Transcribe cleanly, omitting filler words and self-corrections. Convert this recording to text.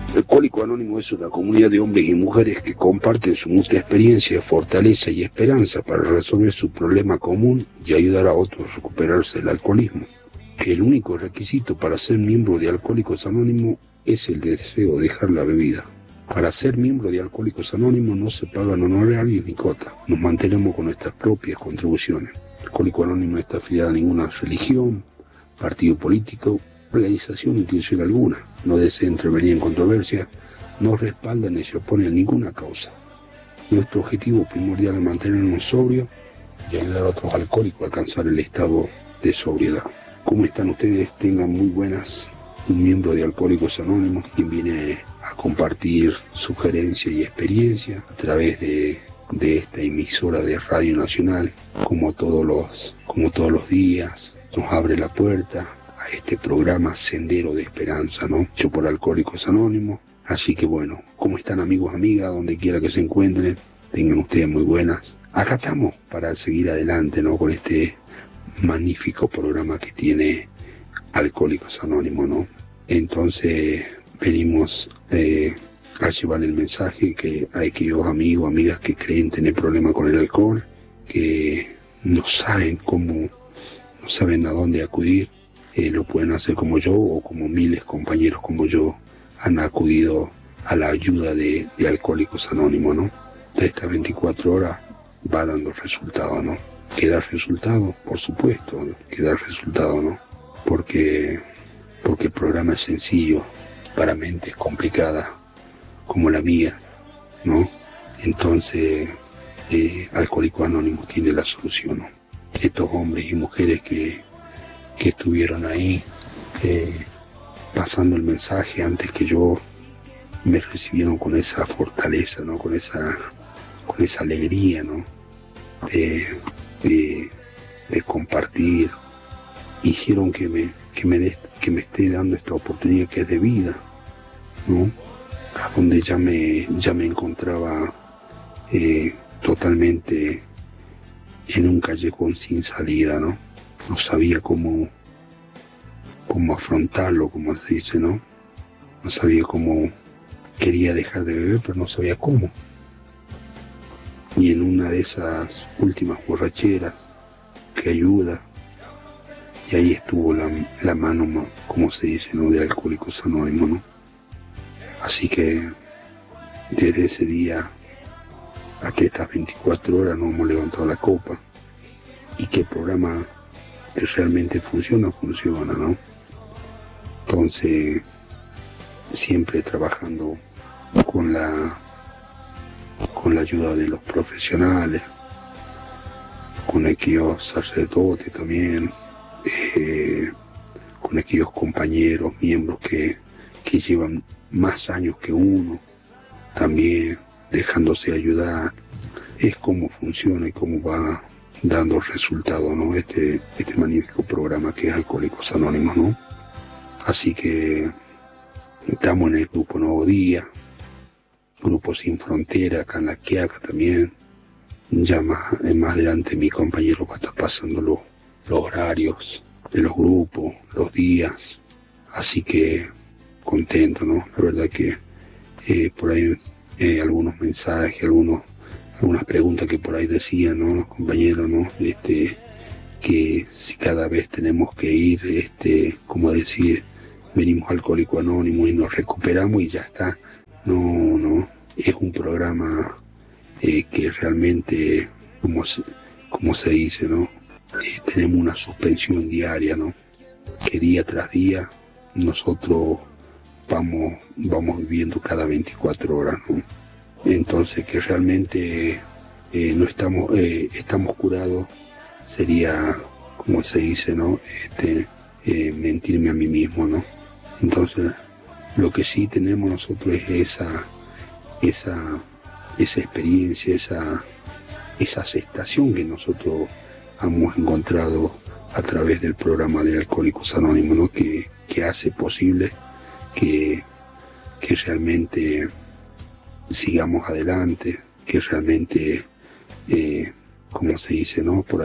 Alcohólico Anónimo es una comunidad de hombres y mujeres que comparten su mutua experiencia, fortaleza y esperanza para resolver su problema común y ayudar a otros a recuperarse del alcoholismo. El único requisito para ser miembro de Alcohólicos Anónimos es el deseo de dejar la bebida. Para ser miembro de Alcohólicos Anónimos no se pagan honorarios ni cuotas. Nos mantenemos con nuestras propias contribuciones. Alcohólico Anónimo no está afiliado a ninguna religión, partido político, organización ni institución alguna. No desea intervenir en controversias, no respalda ni se opone a ninguna causa. Nuestro objetivo primordial es mantenernos sobrios y ayudar a otros alcohólicos a alcanzar el estado de sobriedad. ¿Cómo están ustedes? Tengan muy buenas. Un miembro de Alcohólicos Anónimos quien viene a compartir sugerencias y experiencias a través de esta emisora de Radio Nacional, como todos los días, nos abre la puerta a este programa Sendero de Esperanza, ¿no? Hecho por Alcohólicos Anónimos. Así que bueno, ¿cómo están amigos, amigas? Donde quiera que se encuentren, tengan ustedes muy buenas. Acá estamos para seguir adelante, ¿no? Con este magnífico programa que tiene Alcohólicos Anónimos, ¿no? Entonces venimos a llevar el mensaje que hay aquellos amigos, amigas que creen tener problemas con el alcohol, que no saben a dónde acudir, lo pueden hacer como yo o como miles de compañeros como yo han acudido a la ayuda de Alcohólicos Anónimos, ¿no? De estas 24 horas va dando resultado, ¿no? ¿Queda resultado? Por supuesto, queda resultado, ¿no? Porque el programa es sencillo para mentes complicadas como la mía, ¿no? Entonces, Alcohólicos Anónimos tiene la solución, ¿no? Estos hombres y mujeres que estuvieron ahí pasando el mensaje antes que yo, me recibieron con esa fortaleza, ¿no? Con esa alegría, ¿no? De compartir. Hicieron que me esté dando esta oportunidad que es de vida, ¿no? A donde ya me encontraba totalmente en un callejón sin salida, ¿no? No sabía cómo afrontarlo, como se dice, ¿no? No sabía cómo, quería dejar de beber, pero no sabía cómo. Y en una de esas últimas borracheras que ayuda, y ahí estuvo la mano, como se dice, ¿no? De Alcohólicos Anónimos, ¿no? Así que desde ese día hasta estas 24 horas nos hemos levantado la copa. Y que el programa que realmente funciona, ¿no? Entonces, siempre trabajando con la ayuda de los profesionales, con aquellos sacerdotes también, con aquellos compañeros, miembros que llevan más años que uno, también dejándose ayudar. Es como funciona y cómo va dando resultado, ¿no? Este magnífico programa que es Alcohólicos Anónimos, ¿no? Así que estamos en el grupo Nuevo Día, Grupo Sin Frontera, acá en La Quiaca también. Ya más adelante mi compañero va a estar pasando los horarios de los grupos, los días. Así que contento, ¿no? La verdad que por ahí algunos mensajes, algunas preguntas que por ahí decían, ¿no? Los compañeros, ¿no? Que si cada vez tenemos que ir, como decir, venimos a Alcohólicos Anónimos y nos recuperamos y ya está. No, es un programa que realmente, como se dice, ¿no? Tenemos una suspensión diaria, ¿no? Que día tras día nosotros vamos viviendo cada 24 horas, ¿no? Entonces que realmente no estamos curados sería, como se dice, ¿no? Mentirme a mí mismo, ¿no? Entonces lo que sí tenemos nosotros es esa experiencia, esa aceptación que nosotros hemos encontrado a través del programa de Alcohólicos Anónimos, ¿no? Que hace posible que realmente sigamos adelante, que realmente, como se dice, ¿no? Por